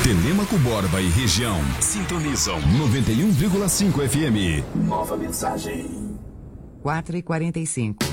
Telêmaco Borba e região sintonizam 91,5 FM. Nova mensagem. 4h45.